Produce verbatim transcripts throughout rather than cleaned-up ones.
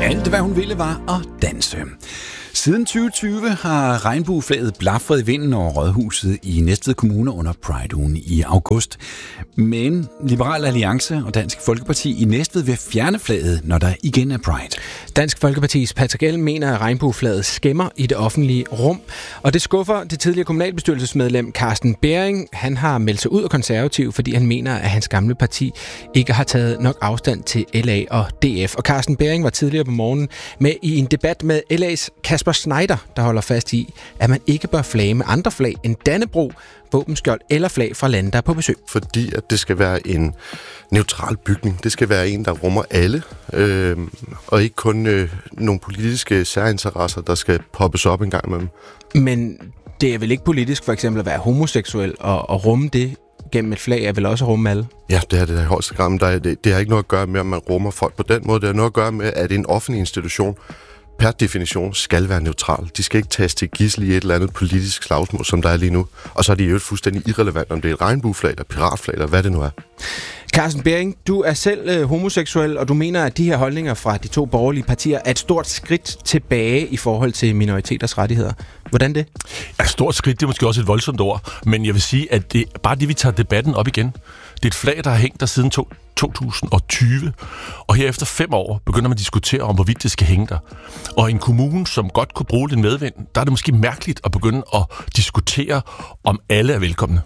Alt, hvad hun ville, var at danse. Siden tyve tyve har regnbueflaget blafret i vinden over Rådhuset i Næstved Kommune under Pride-ugen i august. Men Liberal Alliance og Dansk Folkeparti i Næstved vil fjerne flaget, når der igen er Pride. Dansk Folkepartis Patrick Elm mener, at regnbueflaget skæmmer i det offentlige rum, og det skuffer det tidligere kommunalbestyrelsesmedlem Carsten Bering. Han har meldt sig ud af Konservativ, fordi han mener, at hans gamle parti ikke har taget nok afstand til L A og D F. Og Carsten Bering var tidligere på morgenen med i en debat med L A's Kasper Schneider, der holder fast i, at man ikke bør flage med andre flag end Dannebrog, våbenskjold eller flag fra lande, der er på besøg. Fordi at det skal være en neutral bygning. Det skal være en, der rummer alle, øh, og ikke kun øh, nogle politiske særinteresser, der skal poppes op en gang imellem. Men det er vel ikke politisk for eksempel at være homoseksuel og, og rumme det gennem et flag, er vel også at rumme alle? Ja, det er det der i højeste grad, men der er, det, det har ikke noget at gøre med, at man rummer folk på den måde. Det har noget at gøre med, at en offentlig institution per definition skal være neutral. De skal ikke tages til gidsel i et eller andet politisk slagsmål, som der er lige nu. Og så er det jo fuldstændig irrelevant, om det er et regnbueflag eller piratflag, eller hvad det nu er. Carsten Bering, du er selv øh, homoseksuel, og du mener, at de her holdninger fra de to borgerlige partier er et stort skridt tilbage i forhold til minoriteters rettigheder. Hvordan det? Ja, stort skridt, det er måske også et voldsomt ord, men jeg vil sige, at det bare det, vi tager debatten op igen. Det er et flag, der har hængt der siden to tusind og tyve, og her efter fem år begynder man at diskutere om, hvorvidt det skal hænge der. Og i en kommune, som godt kunne bruge lidt medvind, der er det måske mærkeligt at begynde at diskutere, om alle er velkomne.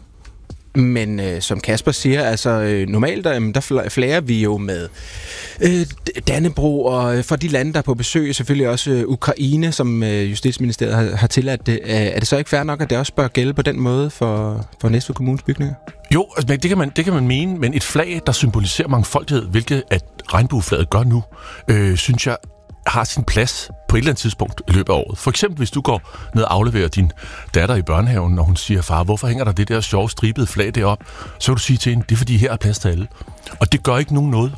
Men øh, som Kasper siger, altså øh, normalt øh, der flager vi jo med øh, Dannebrog, og øh, for de lande, der er på besøg, selvfølgelig også øh, Ukraine, som øh, Justitsministeriet har, har tilladt det. Øh, er det så ikke fair nok, at det også bør gælde på den måde for, for Næstved Kommunes bygninger? Jo, altså, det, kan man, det kan man mene, men et flag, der symboliserer mangfoldighed, hvilket at regnbueflaget gør nu, øh, synes jeg har sin plads på et eller andet tidspunkt i løbet af året. For eksempel, hvis du går ned og afleverer din datter i børnehaven, og hun siger, far, hvorfor hænger der det der sjove stribede flag derop? Så vil du sige til hende, det er fordi, her er plads til alle. Og det gør ikke nogen noget.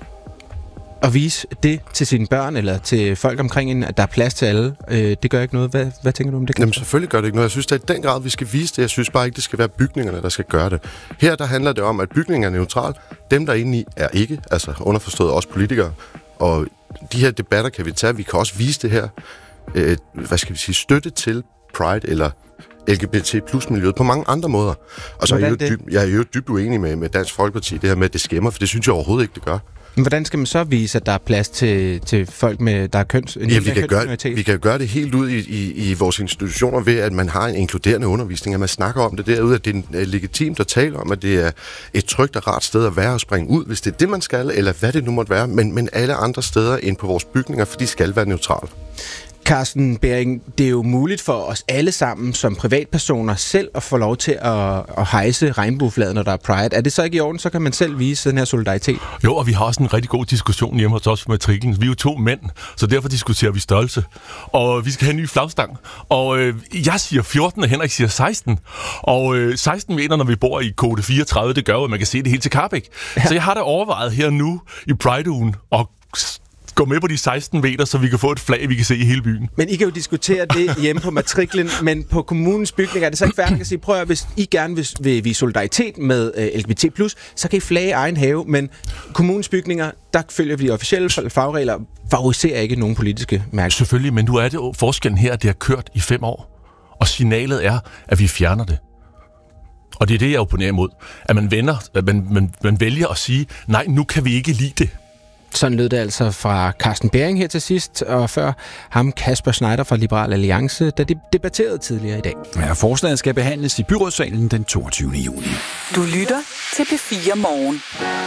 At vise det til sine børn, eller til folk omkring en, at der er plads til alle, øh, det gør ikke noget. Hvad, hvad tænker du om det? Jamen selvfølgelig gør det ikke noget. Jeg synes, at i den grad, vi skal vise det. Jeg synes bare ikke, det skal være bygningerne, der skal gøre det. Her der handler det om, at bygningen er neutral. Dem, der er inde i, er ikke. Altså underforstået også politikere. Og de her debatter kan vi tage. Vi kan også vise det her, øh, hvad skal vi sige, støtte til Pride eller L G B T plus miljøet på mange andre måder. Og så er jeg, jo dyb, jeg er jo dybt uenig med, med Dansk Folkeparti, det her med, at det skæmmer, for det synes jeg overhovedet ikke, det gør. Men hvordan skal man så vise, at der er plads til, til folk, med, der er køns, en ja, vi, kan gøre, vi kan gøre det helt ud i, i, i vores institutioner ved, at man har en inkluderende undervisning, at man snakker om det derude, at det er legitimt at tale om, at det er et trygt og rart sted at være og springe ud, hvis det er det, man skal, eller hvad det nu måtte være, men, men alle andre steder end på vores bygninger, for de skal være neutrale. Carsten Bering, det er jo muligt for os alle sammen som privatpersoner selv at få lov til at, at hejse regnbueflaget, når der er Pride. Er det så ikke i orden, så kan man selv vise den her solidaritet? Jo, og vi har også en rigtig god diskussion hjemme hos os med matriklen. Vi er jo to mænd, så derfor diskuterer vi størrelse. Og vi skal have en ny flagstang. Og øh, jeg siger fjorten, og Henrik siger seksten. Og øh, seksten meter, når vi bor i kode fireogtredive, det gør jo, at man kan se det helt til Karbæk. Ja. Så jeg har da overvejet her nu i Pride-ugen og gå med på de seksten meter, så vi kan få et flag, vi kan se i hele byen. Men I kan jo diskutere det hjemme på matriklen, men på kommunens bygning er det så ikke færdigt at sige, prøv at hvis I gerne vil, vil vise solidaritet med uh, L G B T plus, så kan I flage egen have, men kommunens bygninger, der følger vi de officielle fagregler, favoriserer ikke nogen politiske mærker. Selvfølgelig, men nu er det jo forskellen her, at det har kørt i fem år, og signalet er, at vi fjerner det. Og det er det, jeg opponerer imod. At man, vender, at man, man, man vælger at sige, nej, nu kan vi ikke lide det. Sådan lød det altså fra Carsten Bering her til sidst, og før ham Kasper Schneider fra Liberal Alliance, da de debatterede tidligere i dag. Ja, forslaget skal behandles i byrådssalen den toogtyvende juni. Du lytter til P fire Morgen.